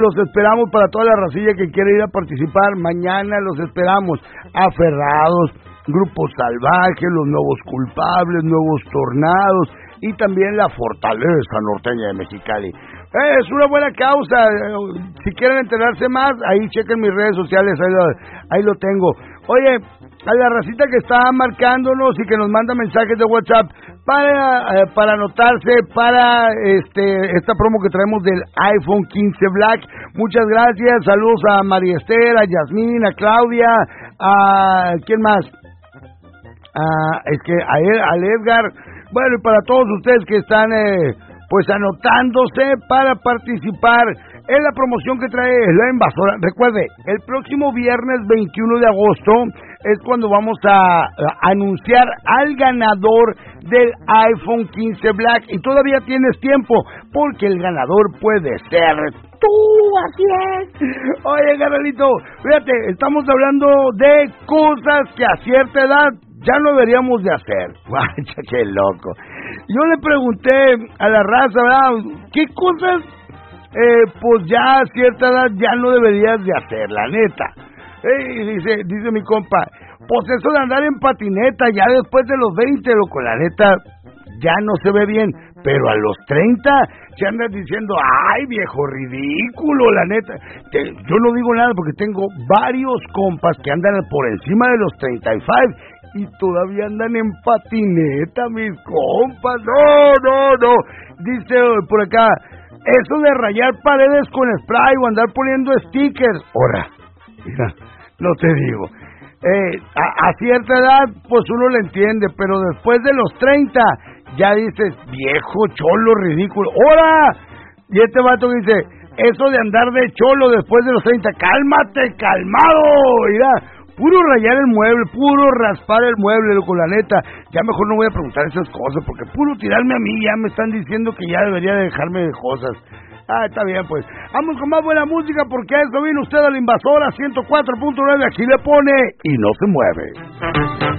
Los esperamos para toda la racilla que quiere ir a participar. Mañana los esperamos. Aferrados, Grupo Salvaje, Los Nuevos Culpables, Nuevos Tornados y también la Fortaleza Norteña de Mexicali. Es una buena causa. Si quieren enterarse más, ahí chequen mis redes sociales, ahí lo tengo. Oye, a la racita que está marcándonos y que nos manda mensajes de WhatsApp para anotarse para esta promo que traemos del iPhone 15 Black. Muchas gracias. Saludos a María Esther, a Yasmín, a Claudia, a ¿quién más? Al Edgar. Bueno, y para todos ustedes que están pues anotándose para participar en la promoción que trae la Invasora. Recuerde, el próximo viernes 21 de agosto es cuando vamos a anunciar al ganador del iPhone 15 Black, y todavía tienes tiempo, porque el ganador puede ser tú, así es. Oye, carnalito, fíjate, estamos hablando de cosas que a cierta edad ya no deberíamos de hacer. Guacha, qué loco. Yo le pregunté a la raza, ¿verdad? ¿Qué cosas, pues ya a cierta edad ya no deberías de hacer, la neta? Dice mi compa, pues eso de andar en patineta ya después de los 20, loco, la neta, ya no se ve bien. Pero a los 30 se andas diciendo, ay, viejo ridículo, la neta. Yo no digo nada porque tengo varios compas que andan por encima de los 35 y todavía andan en patineta, mis compas. No. Dice por acá, eso de rayar paredes con spray o andar poniendo stickers. Ahora, mira, no te digo. A cierta edad, pues uno le entiende, pero después de los 30, ya dices, viejo cholo ridículo. ¡Hora! Y este vato dice, eso de andar de cholo después de los 30, cálmate, calmado. Mira, puro rayar el mueble, puro raspar el mueble, loco, la neta. Ya mejor no voy a preguntar esas cosas, porque puro tirarme a mí, ya me están diciendo que ya debería dejarme de cosas. Está bien, pues. Vamos con más buena música, porque a eso vino usted a la Invasora 104.9. Aquí le pone y no se mueve.